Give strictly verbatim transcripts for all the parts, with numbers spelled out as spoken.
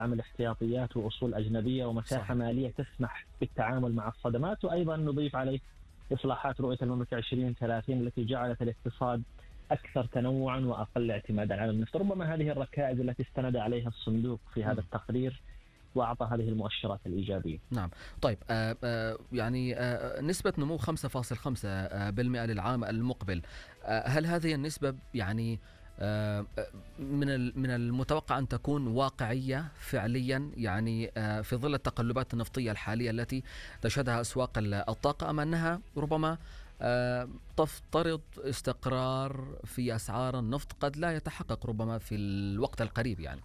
عمل احتياطيات وأصول أجنبية ومساحة صحيح. مالية تسمح بالتعامل مع الصدمات، وأيضا نضيف عليه إصلاحات رؤية المملكة عشرين ثلاثين التي جعلت الاقتصاد أكثر تنوعا وأقل اعتمادا على النفط. ربما هذه الركائز التي استند عليها الصندوق في هذا م. التقرير وأعطى هذه المؤشرات الإيجابية. نعم. طيب آه آه يعني آه نسبة نمو خمسة فاصلة خمسة بالمئة للعام المقبل، آه هل هذه النسبة يعني آه من من المتوقع أن تكون واقعية فعليا، يعني آه في ظل التقلبات النفطية الحالية التي تشهدها أسواق الطاقة، أم أنها ربما آه تفترض استقرار في أسعار النفط قد لا يتحقق ربما في الوقت القريب؟ يعني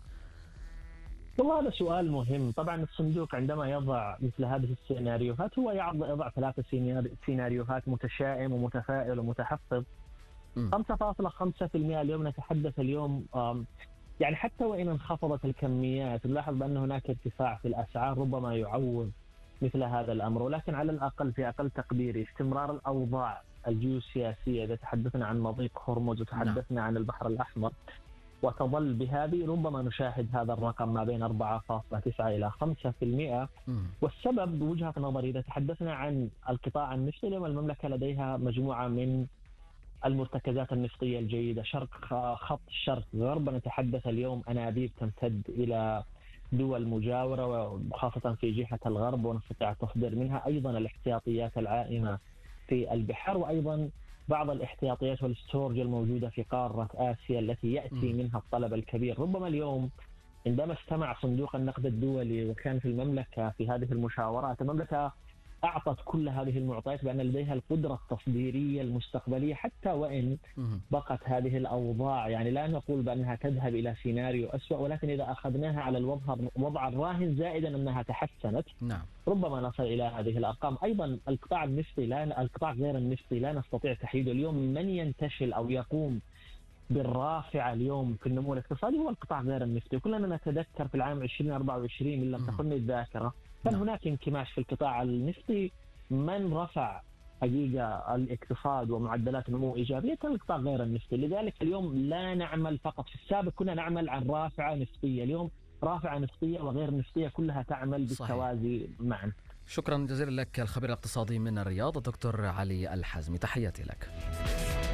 والله هذا سؤال مهم. طبعا الصندوق عندما يضع مثل هذه السيناريوهات هو يضع ثلاثة سيناريوهات: متشائم ومتفائل ومتحفظ. خمسة فاصلة خمسة بالمئة اليوم نتحدث اليوم، يعني حتى وإن انخفضت الكميات نلاحظ بأن هناك ارتفاع في الأسعار ربما يعوض مثل هذا الأمر، ولكن على الأقل في أقل تقديري استمرار الأوضاع الجيوسياسية، إذا تحدثنا عن مضيق هرمز وتحدثنا عن البحر الأحمر وتظل بهذه، ربما نشاهد هذا الرقم ما بين أربعة فاصلة تسعة إلى خمسة بالمئة. والسبب بوجهة نظري إذا تحدثنا عن القطاع النفطي، اليوم المملكة لديها مجموعة من المرتكزات النفطية الجيدة، شرق خط الشرق غرب، نتحدث اليوم أنابيب تمتد إلى دول مجاورة وخاصة في جهة الغرب ونستطيع التصدير منها، أيضا الاحتياطيات العائمة في البحار، وأيضا بعض الاحتياطيات والستورج الموجودة في قارة آسيا التي يأتي منها الطلب الكبير. ربما اليوم عندما استمع صندوق النقد الدولي وكان في المملكة في هذه المشاورات، المملكة أعطت كل هذه المعطيات بأن لديها القدرة التصديرية المستقبلية، حتى وإن بقت هذه الأوضاع، يعني لا نقول بأنها تذهب إلى سيناريو أسوأ، ولكن إذا أخذناها على الوضع الراهن زائدا أنها تحسنت، نعم. ربما نصل إلى هذه الأرقام. أيضا القطاع النفطي لا القطاع غير النفطي لا نستطيع تحديده اليوم. من ينتشل أو يقوم بالرافعة اليوم في النمو الاقتصادي هو القطاع غير النفطي. كلنا نتذكر في العام ألفين وأربعة وعشرين إن لم تخني الذاكرة كان هناك انكماش في القطاع النفطي. من رفع حقيقة الاقتصاد ومعدلات النمو إيجابية كان القطاع غير النفطي. لذلك اليوم لا نعمل فقط، في السابق كنا نعمل عن رافعة نفطية، اليوم رافعة نفطية وغير نفطية كلها تعمل بالتوازي معا. شكرا جزيلا لك الخبير الاقتصادي من الرياض الدكتور علي الحازمي، تحياتي لك.